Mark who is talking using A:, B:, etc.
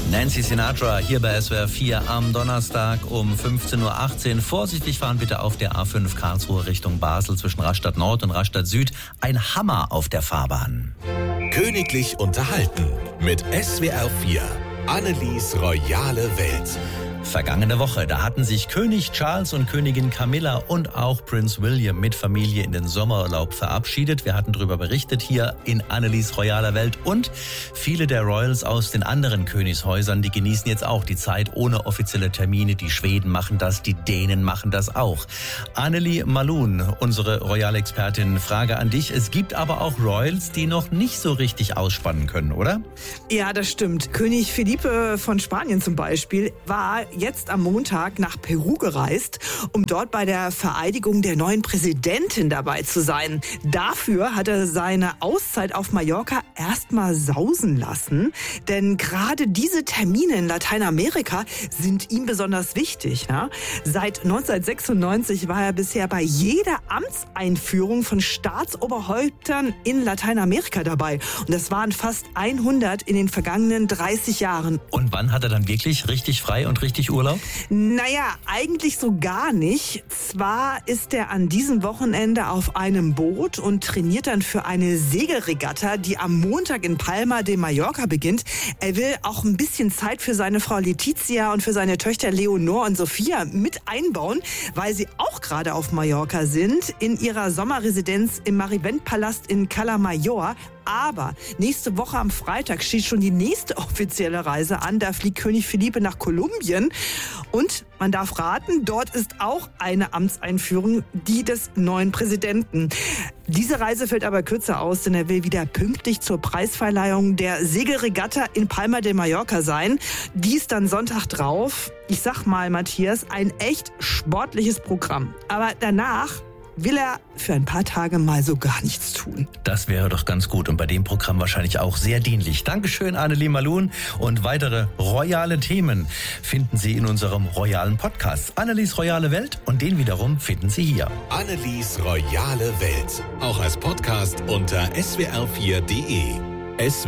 A: Nancy Sinatra hier bei SWR 4 am Donnerstag um 15.18 Uhr. Vorsichtig fahren bitte auf der A5 Karlsruhe Richtung Basel zwischen Rastatt Nord und Rastatt Süd. Ein Hammer auf der Fahrbahn.
B: Königlich unterhalten mit SWR 4. Annelies royale Welt.
A: Vergangene Woche, da hatten sich König Charles und Königin Camilla und auch Prinz William mit Familie in den Sommerurlaub verabschiedet. Wir hatten darüber berichtet hier in Annelies royaler Welt. Und viele der Royals aus den anderen Königshäusern, die genießen jetzt auch die Zeit ohne offizielle Termine. Die Schweden machen das, die Dänen machen das auch. Annelie Malun, unsere royale Expertin, Frage an dich. Es gibt aber auch Royals, die noch nicht so richtig ausspannen können, oder?
C: Ja, das stimmt. König Felipe von Spanien zum Beispiel war jetzt am Montag nach Peru gereist, um dort bei der Vereidigung der neuen Präsidentin dabei zu sein. Dafür hat er seine Auszeit auf Mallorca erstmal sausen lassen, denn gerade diese Termine in Lateinamerika sind ihm besonders wichtig. Ja? Seit 1996 war er bisher bei jeder Amtseinführung von Staatsoberhäuptern in Lateinamerika dabei. Und das waren fast 100 in den vergangenen 30 Jahren.
A: Und wann hat er dann wirklich richtig frei und richtig Urlaub?
C: Naja, eigentlich so gar nicht. Zwar ist er an diesem Wochenende auf einem Boot und trainiert dann für eine Segelregatta, die am Montag in Palma de Mallorca beginnt. Er will auch ein bisschen Zeit für seine Frau Letizia und für seine Töchter Leonor und Sophia mit einbauen, weil sie auch gerade auf Mallorca sind, in ihrer Sommerresidenz im Marivent-Palast in Cala Major. Aber nächste Woche am Freitag steht schon die nächste offizielle Reise an. Da fliegt König Felipe nach Kolumbien. Und man darf raten, dort ist auch eine Amtseinführung, die des neuen Präsidenten. Diese Reise fällt aber kürzer aus, denn er will wieder pünktlich zur Preisverleihung der Segelregatta in Palma de Mallorca sein. Die ist dann Sonntag drauf. Ich sag mal, Matthias, ein echt sportliches Programm. Aber danach will er für ein paar Tage mal so gar nichts tun.
A: Das wäre doch ganz gut und bei dem Programm wahrscheinlich auch sehr dienlich. Dankeschön, Annelie Malun. Und weitere royale Themen finden Sie in unserem royalen Podcast. Annelies royale Welt, und den wiederum finden Sie hier.
B: Annelies royale Welt. Auch als Podcast unter swr4.de.